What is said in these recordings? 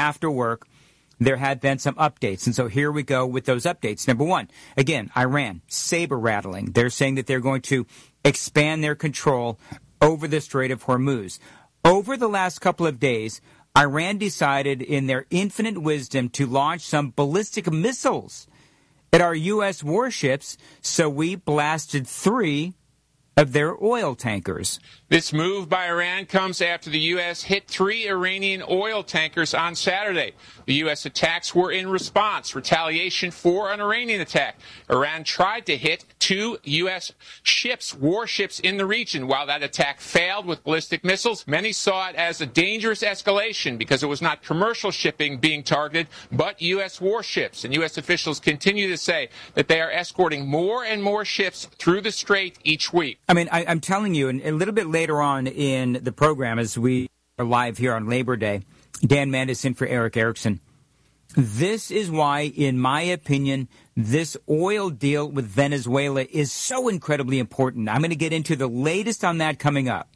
after work, there had been some updates. And so here we go with those updates. Number one, again, Iran, saber rattling. They're saying that they're going to expand their control over the Strait of Hormuz. Over the last couple of days, Iran decided in their infinite wisdom to launch some ballistic missiles at our U.S. warships, so we blasted 3 of their oil tankers. This move by Iran comes after the U.S. hit 3 Iranian oil tankers on Saturday. The U.S. attacks were in response, retaliation for an Iranian attack. Iran tried to hit 2 U.S. warships in the region. While that attack failed with ballistic missiles, many saw it as a dangerous escalation because it was not commercial shipping being targeted, but U.S. warships. And U.S. officials continue to say that they are escorting more and more ships through the strait each week. I mean, I'm telling you, and a little bit later on in the program, as we are live here on Labor Day, Dan Mandis in for Eric Erickson. This is why, in my opinion, this oil deal with Venezuela is so incredibly important. I'm going to get into the latest on that coming up.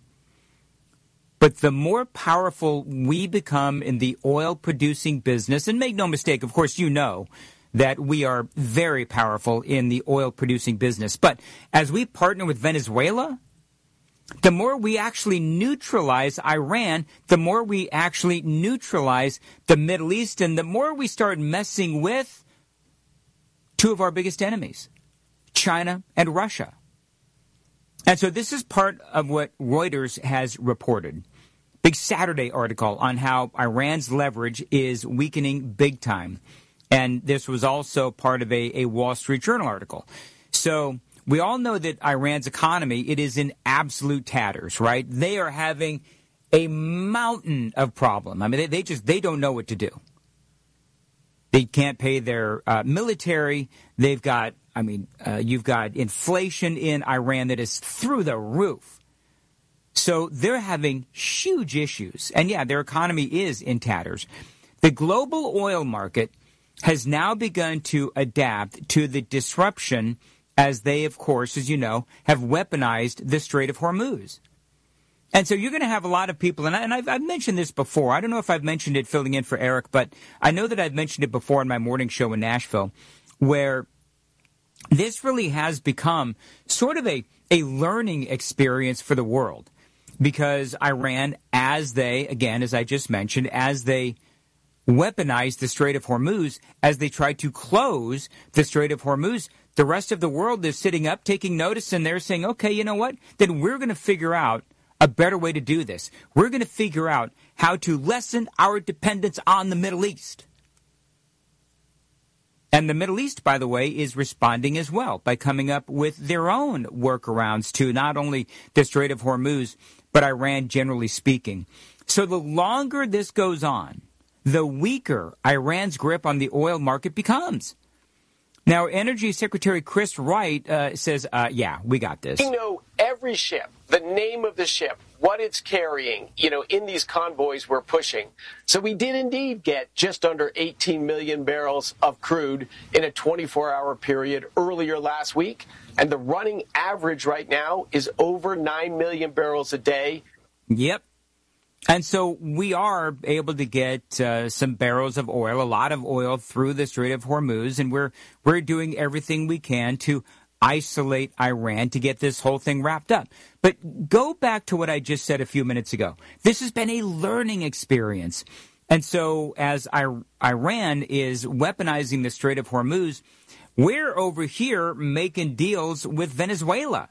But the more powerful we become in the oil-producing business, and make no mistake, of course, you know that we are very powerful in the oil-producing business. But as we partner with Venezuela, the more we actually neutralize Iran, the more we actually neutralize the Middle East, and the more we start messing with 2 of our biggest enemies, China and Russia. And so this is part of what Reuters has reported. Big Saturday article on how Iran's leverage is weakening big time. And this was also part of a Wall Street Journal article. So we all know that Iran's economy, it is in absolute tatters, right? They are having a mountain of problem. I mean, they don't know what to do. They can't pay their military. They've got, you've got inflation in Iran that is through the roof. So they're having huge issues. And yeah, their economy is in tatters. The global oil market has now begun to adapt to the disruption as they, of course, as you know, have weaponized the Strait of Hormuz. And so you're going to have a lot of people, and I've mentioned this before. I don't know if I've mentioned it filling in for Eric, but I know that I've mentioned it before in my morning show in Nashville, where this really has become sort of a learning experience for the world. Because Iran, as they, again, as I just mentioned, as they weaponized the Strait of Hormuz, as they tried to close the Strait of Hormuz, the rest of the world is sitting up, taking notice, and they're saying, okay, you know what? Then we're going to figure out a better way to do this. We're going to figure out how to lessen our dependence on the Middle East. And the Middle East, by the way, is responding as well by coming up with their own workarounds to not only the Strait of Hormuz, but Iran generally speaking. So the longer this goes on, the weaker Iran's grip on the oil market becomes. Now, Energy Secretary Chris Wright says, yeah, we got this. We know every ship, the name of the ship, what it's carrying, in these convoys we're pushing. So we did indeed get just under 18 million barrels of crude in a 24-hour period earlier last week. And the running average right now is over 9 million barrels a day. Yep. And so we are able to get some barrels of oil, a lot of oil through the Strait of Hormuz, and we're doing everything we can to isolate Iran to get this whole thing wrapped up. But go back to what I just said a few minutes ago. This has been a learning experience. And so as Iran is weaponizing the Strait of Hormuz, we're over here making deals with Venezuela.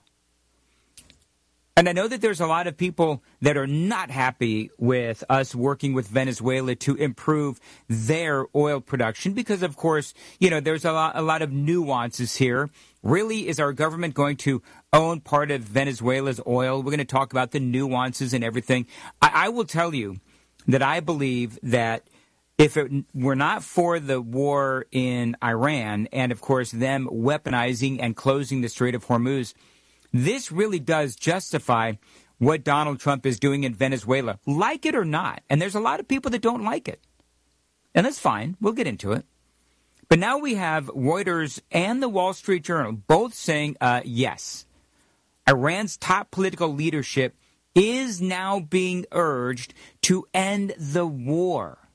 And I know that there's a lot of people that are not happy with us working with Venezuela to improve their oil production because, of course, there's a lot of nuances here. Really, is our government going to own part of Venezuela's oil? We're going to talk about the nuances and everything. I will tell you that I believe that if it were not for the war in Iran and, of course, them weaponizing and closing the Strait of Hormuz, this really does justify what Donald Trump is doing in Venezuela, like it or not. And there's a lot of people that don't like it. And that's fine. We'll get into it. But now we have Reuters and the Wall Street Journal both saying, yes, Iran's top political leadership is now being urged to end the war.